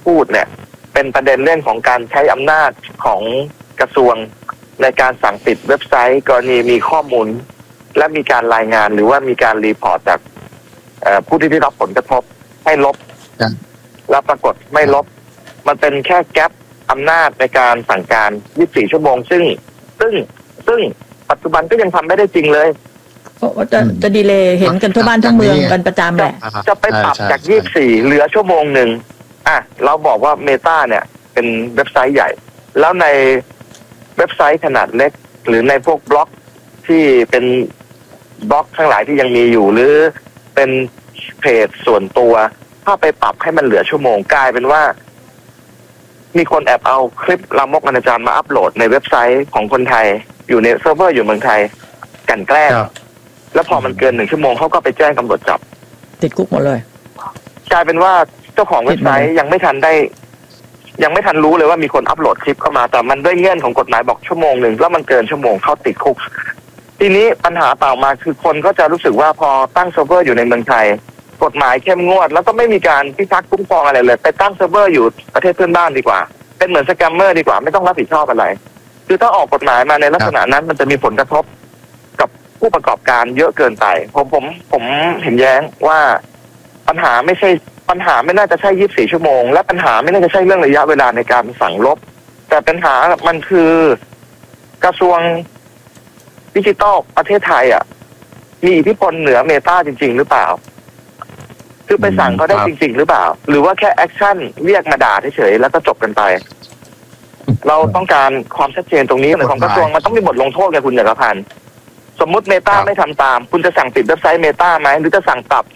พูดเนี่ยเป็นประเด็นเรื่องของการใช้อำนาจของกระทรวงในการสั่งปิดเว็บไซต์กรณีมีข้อมูลและมีการรายงานหรือว่ามีการรีพอร์ตจากผู้ที่ได้รับผลกระทบให้ลบแล้วปรากฏไม่ลบมันเป็นแค่แก๊ปอำนาจในการสั่งการ24 ชั่วโมงซึ่งปัจจุบันก็ยังทำไม่ได้จริงเลยจะดีเลย์เห็นกันทั่วบ้านทั่วเมืองกันประจำแหละจะไปปรับจาก24เหลือชั่วโมงหนึ่งเราบอกว่า Meta เนี่ยเป็นเว็บไซต์ใหญ่แล้วในเว็บไซต์ขนาดเล็กหรือในพวกบล็อกที่เป็นบล็อกทั้งหลายที่ยังมีอยู่หรือเป็นเพจส่วนตัวถ้าไปปรับให้มันเหลือชั่วโมงกลายเป็นว่ามีคนแอบเอาคลิปลามกอนาจารมาอัปโหลดในเว็บไซต์ของคนไทยอยู่ในเซิร์ฟเวอร์อยู่เมืองไทยกันแกล้งแล้วพอมันเกิน1 ชั่วโมงเขาก็ไปแจ้งตำรวจจับติดคุกหมดเลยกลายเป็นว่าเจ้าของเว็บไซต์ยังไม่ทันรู้เลยว่ามีคนอัปโหลดคลิปเข้ามาแต่มันด้วยเงื่อนของกฎหมายบอกชั่วโมงหนึ่งแล้วมันเกินชั่วโมงเข้าติดคุกทีนี้ปัญหาต่อมาคือคนก็จะรู้สึกว่าพอตั้งเซิร์ฟเวอร์อยู่ในเมืองไทยกฎหมายเข้มงวดแล้วก็ไม่มีการพิทักษ์คุ้มครองอะไรเลยไปตั้งเซิร์ฟเวอร์อยู่ประเทศเพื่อนบ้านดีกว่าเป็นเหมือนสแกมเมอร์ดีกว่าไม่ต้องรับผิดชอบอะไรคือถ้าออกกฎหมายมาในลักษณะนั้นมันจะมีผลกระทบกับผู้ประกอบการเยอะเกินไปผมเห็นแย้งว่าปัญหาไม่น่าจะใช่24 ชั่วโมงและปัญหาไม่น่าจะใช่เรื่องระยะเวลาในการสั่งลบแต่ปัญหามันคือกระทรวงดิจิทัลประเทศไทยมีอิทธิพลเหนือ Meta จริงๆหรือเปล่าคือไปสั่งเขาได้จริงๆหรือเปล่าหรือว่าแค่แอคชั่นเรียกมาด่าเฉยๆแล้วก็จบกันไปเราต้องการความชัดเจนตรงนี้ของกระทรวงมันต้องมีบทลงโทษไงคุณจักรพันธ์สมมุติ Meta ไม่ทำตามคุณจะสั่งปิดเว็บไซต์ Meta ไหมหรือจะสั่งปรับ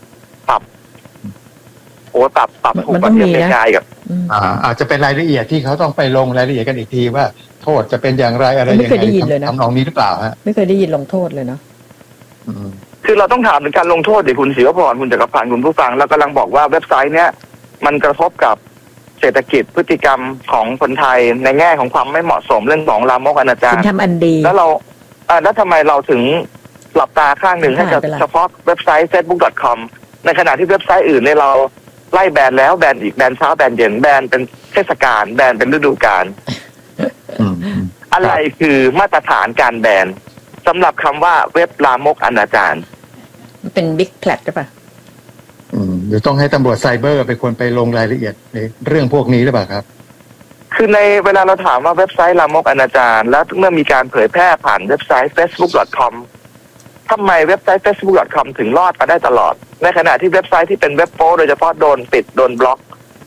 ถูกกว่าที่ไม่ได้กับอาจจะเป็นรายละเอียดที่เขาต้องไปลงรายละเอียดกันอีกทีว่าโทษจะเป็นอย่างไรอะไรยังไงทำนองนี้หรือเปล่าฮะไม่เคยได้ยินลงโทษเลยเนาะคือเราต้องถามถึงการลงโทษดิคุณศิวพรคุณจักรพันธ์คุณผู้ฟังเรากำลังบอกว่าเว็บไซต์เนี้ยมันกระทบกับเศรษฐกิจพฤติกรรมของคนไทยในแง่ของความไม่เหมาะสมเรื่องของลามกอนาจารทำอันดีแล้วทำไมเราถึงหลับตาข้างหนึ่งให้กับเฉพาะเว็บไซต์ facebook.com ในขณะที่เว็บไซต์อื่นในเราไล่แบนแล้วแบนอีกแบนเช้าแบนเย็นแบนเป็นเทศกาลแบนเป็นฤดูกาลอะไรคือมาตรฐานการแบนสำหรับคำว่าเว็บลามกอนาจารเป็นบิ๊กแพลตใช่ปะหรือต้องให้ตำรวจไซเบอร์เป็นคนไปลงรายละเอียดในเรื่องพวกนี้หรือเปล่าครับคือในเวลาเราถามว่าเว็บไซต์ลามกอนาจารแล้วเมื่อมีการเผยแพร่ผ่านเว็บไซต์ facebook.com ทำไมเว็บไซต์ facebook.com ถึงรอดมาได้ตลอดในขณะที่เว็บไซต์ที่เป็นเว็บโป๊โดยเฉพาะโดนปิดโดนบล็อก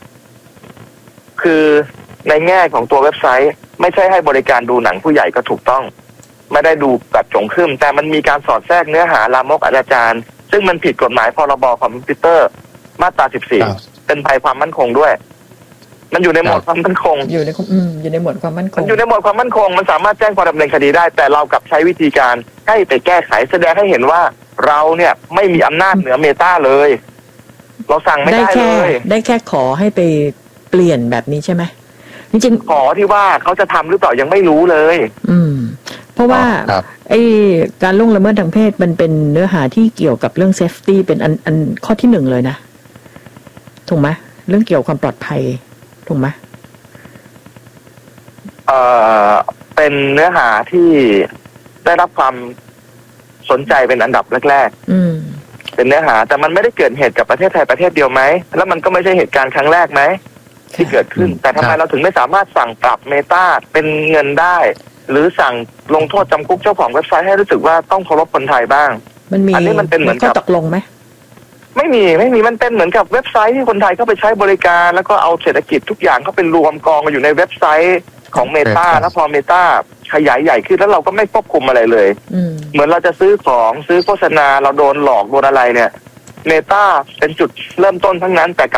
คือในแง่ของตัวเว็บไซต์ไม่ใช่ให้บริการดูหนังผู้ใหญ่ก็ถูกต้องไม่ได้ดูแบบจงครึ่มแต่มันมีการสอดแทรกเนื้อหาลามกอนาจารซึ่งมันผิดกฎหมายพรบคอมพิวเตอร์มาตรา14เป็นภัยความมั่นคงด้วยมันอยู่ในหมวดความมั่นคงอยู่ในหมวดความมั่นคงมันอยู่ในหมวดความมั่นคงมันสามารถแจ้งความดำเนินคดีได้แต่เรากลับใช้วิธีการให้ไปแก้ไขแสดงให้เห็นว่าเราเนี่ยไม่มีอำนาจเหนือ Meta เลยเราสั่งไม่ได้เลยได้แค่ขอให้ไปเปลี่ยนแบบนี้ใช่ไหมจริงๆขอที่ว่าเขาจะทำหรือเปล่ายังไม่รู้เลยเพราะว่าไอ้การล่วงละเมิดทางเพศมันเป็นเนื้อหาที่เกี่ยวกับเรื่องเซฟตี้เป็นอันข้อที่1เลยนะถูกไหมเรื่องเกี่ยวกับความปลอดภัยถูกไหมเป็นเนื้อหาที่ได้รับความสนใจเป็นอันดับแรกๆเป็นเนื้อหาแต่มันไม่ได้เกิดเหตุกับประเทศไทยประเทศเดียวไหมแล้วมันก็ไม่ใช่เหตุการณ์ครั้งแรกไหมที่เกิดขึ้นแต่ทำไมเราถึงไม่สามารถสั่งปรับ Meta เป็นเงินได้หรือสั่งลงโทษจำคุกเจ้าของเว็บไซต์ให้รู้สึกว่าต้องเคารพคนไทยบ้างอันนี้มันเป็นเหมือนกับตกลงไหมไม่มีมันเป็นเหมือนกับเว็บไซต์ที่คนไทยเข้าไปใช้บริการแล้วก็เอาเศรษฐกิจทุกอย่างเข้าไปรวมกองกันอยู่ในเว็บไซต์ของ Meta แล้วพอ Meta ขยายใหญ่ขึ้นแล้วเราก็ไม่ควบคุมอะไรเลยเหมือนเราจะซื้อของซื้อโฆษณาเราโดนหลอกโดนอะไรเนี่ย Meta เป็นจุดเริ่มต้นทั้งนั้นแต่